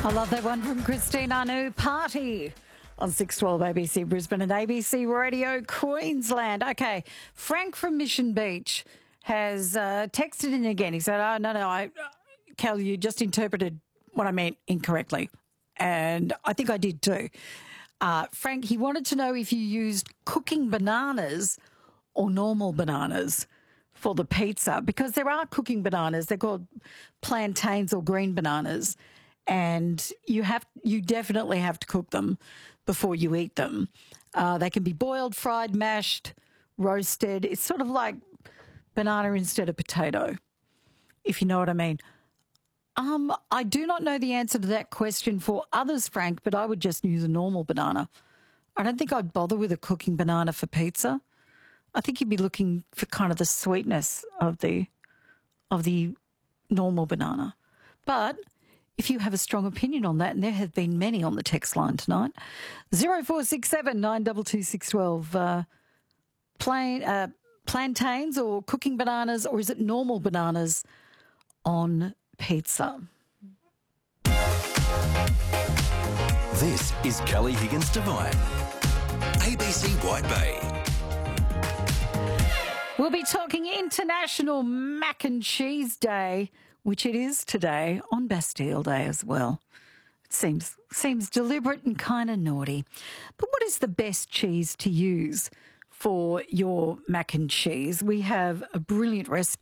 I love that one from Christine Anu. Party on 612 ABC Brisbane and ABC Radio Queensland. Okay, Frank from Mission Beach has texted in again. He said, Cal, you just interpreted what I meant incorrectly. And I think I did too. Frank, he wanted to know if you used cooking bananas or normal bananas for the pizza, because there are cooking bananas. They're called plantains or green bananas. And you definitely have to cook them before you eat them. They can be boiled, fried, mashed, roasted. It's sort of like banana instead of potato, if you know what I mean. I do not know the answer to that question for others, Frank, but I would just use a normal banana. I don't think I'd bother with a cooking banana for pizza. I think you'd be looking for kind of the sweetness of the normal banana. But if you have a strong opinion on that, and there have been many on the text line tonight, 0467 922 612, plantains or cooking bananas, or is it normal bananas on pizza? This is Kelly Higgins Divine, ABC White Bay. We'll be talking International Mac and Cheese Day, which it is today, on Bastille Day as well. It seems deliberate and kind of naughty. But what is the best cheese to use for your mac and cheese? We have a brilliant recipe